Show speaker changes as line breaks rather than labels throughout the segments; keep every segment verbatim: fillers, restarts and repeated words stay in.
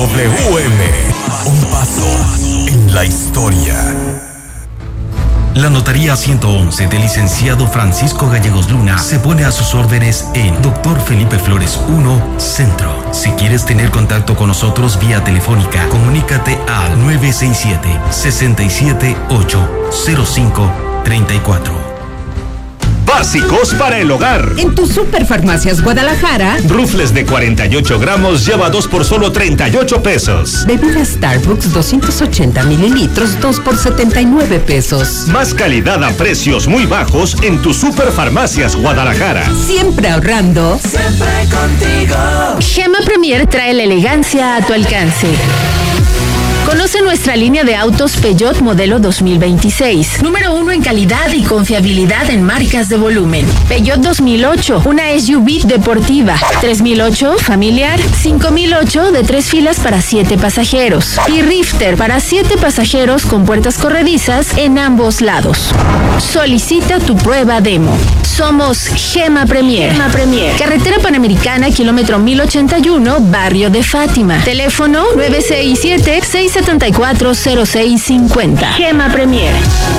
W M. Un paso en la historia. La Notaría ciento once del licenciado Francisco Gallegos Luna se pone a sus órdenes en Doctor Felipe Flores uno, Centro. Si quieres tener contacto con nosotros vía telefónica, comunícate al nueve seis siete, seis siete ocho, cero cinco tres cuatro.
Básicos para el hogar.
En tu Superfarmacias Guadalajara,
rufles de cuarenta y ocho gramos lleva dos por solo treinta y ocho pesos.
Bebida Starbucks doscientos ochenta mililitros, dos por setenta y nueve pesos.
Más calidad a precios muy bajos en tu Superfarmacias Guadalajara.
Siempre ahorrando.
Siempre contigo.
Gema Premier trae la elegancia a tu alcance. Conoce nuestra línea de autos Peugeot modelo dos mil veintiséis. Número uno en calidad y confiabilidad en marcas de volumen. Peugeot dos mil ocho, una S U V deportiva. tres mil ocho, familiar. cinco mil ocho, de tres filas para siete pasajeros. Y Rifter para siete pasajeros con puertas corredizas en ambos lados. Solicita tu prueba demo. Somos Gema Premier. Gema Premier. Carretera Panamericana, kilómetro mil ochenta y uno, barrio de Fátima. Teléfono nueve seis siete, seis siete cuatro, cero seis cinco cero. Gema Premier.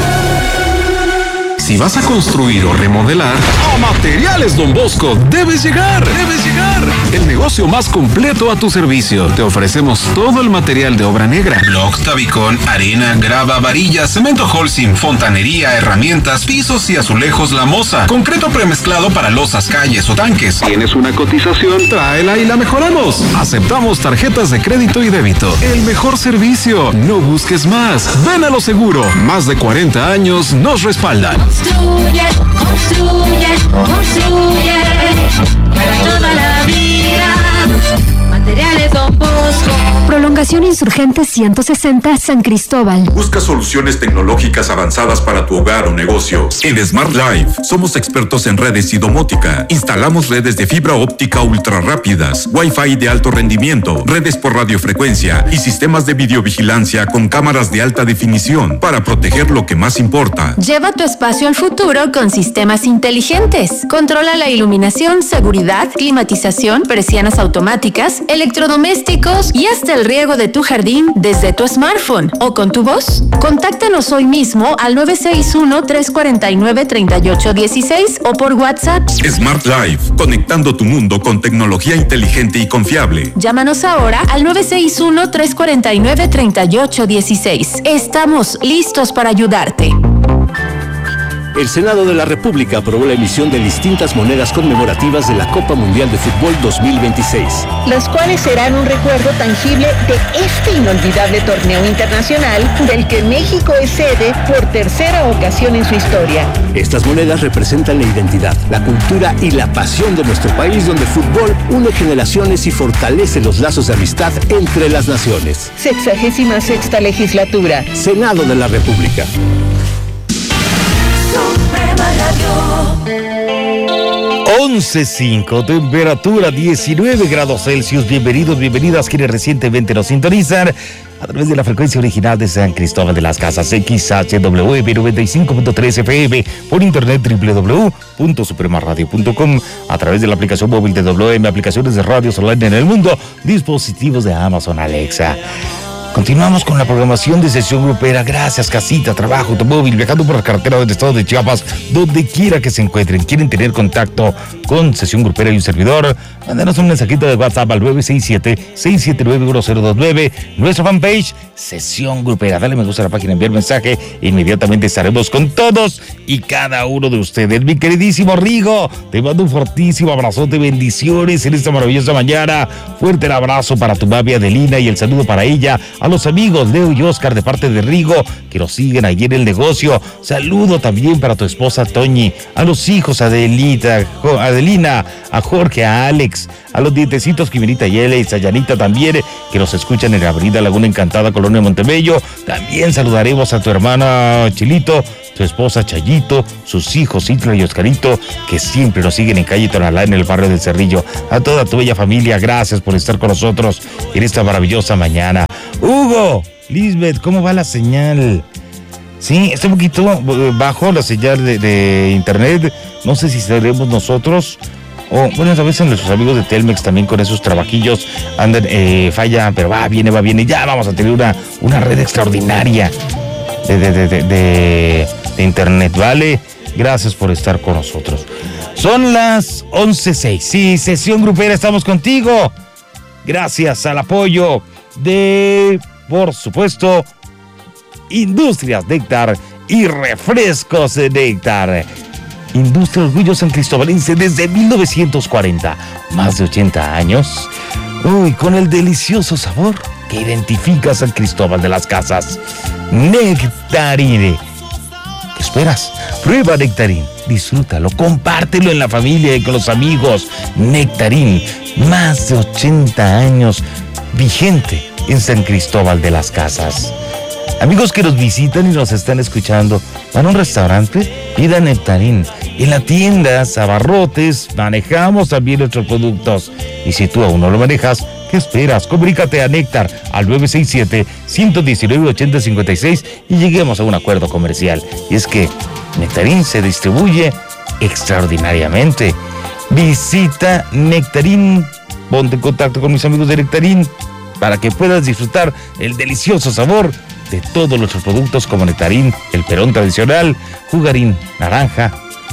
Si vas a construir o remodelar, a Materiales Don Bosco debes llegar, debes llegar. El negocio más completo a tu servicio. Te ofrecemos todo el material de obra negra: bloc, tabicón, arena, grava, varilla, cemento Holcim, fontanería, herramientas, pisos y azulejos La Moza, concreto premezclado para losas, calles o tanques. ¿Tienes una cotización? Tráela y la mejoramos. Aceptamos tarjetas de crédito y débito. El mejor servicio. No busques más. Ven a lo seguro. Más de cuarenta años nos respaldan.
Construye, construye, construye para toda la vida. Materiales Don Bosco.
Prolongación Insurgente ciento sesenta, San Cristóbal.
Busca soluciones tecnológicas avanzadas para tu hogar o negocio. En Smart Life somos expertos en redes y domótica. Instalamos redes de fibra óptica ultra rápidas, Wi-Fi de alto rendimiento, redes por radiofrecuencia y sistemas de videovigilancia con cámaras de alta definición para proteger lo que más importa.
Lleva tu espacio al futuro con sistemas inteligentes. Controla la iluminación, seguridad, climatización, persianas automáticas, electrodomésticos y hasta el riego de tu jardín desde tu smartphone o con tu voz. Contáctanos hoy mismo al nueve seis uno, tres cuatro nueve, tres ocho uno seis o por WhatsApp.
Smart Life, conectando tu mundo con tecnología inteligente y confiable.
Llámanos ahora al nueve seis uno, tres cuatro nueve, tres ocho uno seis. Estamos listos para ayudarte.
El Senado de la República aprobó la emisión de distintas monedas conmemorativas de la Copa Mundial de Fútbol dos mil veintiséis.
Las cuales serán un recuerdo tangible de este inolvidable torneo internacional del que México es sede por tercera ocasión en su historia.
Estas monedas representan la identidad, la cultura y la pasión de nuestro país, donde el fútbol une generaciones y fortalece los lazos de amistad entre las naciones.
Sexagésima sexta legislatura.
Senado de la República.
once cinco, temperatura diecinueve grados Celsius. Bienvenidos, bienvenidas quienes recientemente nos sintonizan a través de la frecuencia original de San Cristóbal de las Casas, X H W M noventa y cinco punto tres F M, por internet doble u doble u doble u punto suprema radio punto com, a través de la aplicación móvil de W M, aplicaciones de radios online en el mundo, dispositivos de Amazon Alexa. Continuamos con la programación de Sesión Grupera. Gracias, casita, trabajo, automóvil, viajando por la carretera del estado de Chiapas, donde quiera que se encuentren. ¿Quieren tener contacto con Sesión Grupera y un servidor? Mándanos un mensajito de WhatsApp al nueve seis siete, seis siete nueve, uno cero dos nueve. Nuestra fanpage, Sesión Grupera. Dale me gusta a la página, enviar mensaje. Inmediatamente estaremos con todos y cada uno de ustedes. Mi queridísimo Rigo, te mando un fortísimo abrazote, bendiciones en esta maravillosa mañana. Fuerte el abrazo para tu mami Adelina y el saludo para ella. A los amigos Leo y Oscar de parte de Rigo, que nos siguen allí en el negocio. Saludo también para tu esposa Toñi, a los hijos Adelita, Adelina, a Jorge, a Alex, a los dietecitos Quimerita y Ele y Sayanita también, que nos escuchan en la avenida Laguna Encantada, Colonia Montebello. También saludaremos a tu hermana Chilito, tu esposa Chayito, sus hijos Itla y Oscarito, que siempre nos siguen en calle Tonalá, en el barrio del Cerrillo. A toda tu bella familia, gracias por estar con nosotros en esta maravillosa mañana. Hugo, Lisbeth, ¿cómo va la señal? Sí, está un poquito bajo la señal de, de internet. No sé si seremos nosotros O, bueno, a veces nuestros amigos de Telmex también con esos trabajillos andan, eh, falla, pero va, viene, va, viene. Ya vamos a tener una, una red extraordinaria de, de, de, de, de, de internet, ¿vale? Gracias por estar con nosotros. Son las once seis. Sí, sesión grupera, estamos contigo. Gracias al apoyo de, por supuesto, Industrias Néctar y Refrescos de Néctar. Industria Orgullo San Cristobalense desde mil novecientos cuarenta. Más de ochenta años. Uy, con el delicioso sabor que identifica a San Cristóbal de las Casas. Nectarine. ¿Qué esperas? Prueba Nectarín, disfrútalo, compártelo en la familia y con los amigos. Nectarín, más de ochenta años vigente en San Cristóbal de las Casas. Amigos que nos visitan y nos están escuchando, van a un restaurante, pidan Nectarín. En la tienda Abarrotes manejamos también nuestros productos. Y si tú aún no lo manejas, ¿qué esperas? Comunícate a Néctar al nueve seis siete, uno uno nueve, ocho cero cinco seis y lleguemos a un acuerdo comercial. Y es que Nectarín se distribuye extraordinariamente. Visita Nectarín, ponte en contacto con mis amigos de Nectarín para que puedas disfrutar el delicioso sabor de todos nuestros productos como Nectarín, el Perón tradicional, Jugarín, naranja,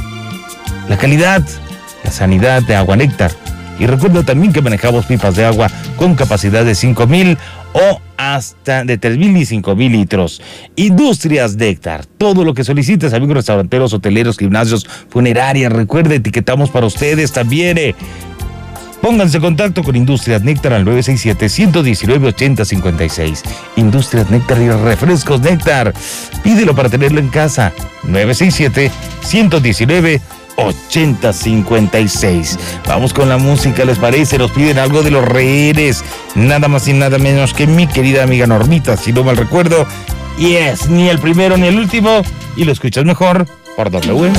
la calidad, la sanidad de Agua Néctar. Y recuerda también que manejamos pipas de agua con capacidad de cinco mil o hasta de tres mil y cinco mil litros. Industrias Néctar, todo lo que solicites, amigos restauranteros, hoteleros, gimnasios, funerarias. Recuerda, etiquetamos para ustedes también. Eh. Pónganse en contacto con Industrias Néctar al nueve seis siete, uno uno nueve, ocho cero cinco seis. Industrias Néctar y Refrescos Néctar. Pídelo para tenerlo en casa. nueve seis siete, uno uno nueve, ocho cero cinco seis. Vamos con la música, ¿les parece? Nos piden algo de Los Rehenes. Nada más y nada menos que mi querida amiga Normita, si no mal recuerdo. Y es ni el primero ni el último. Y lo escuchas mejor por W.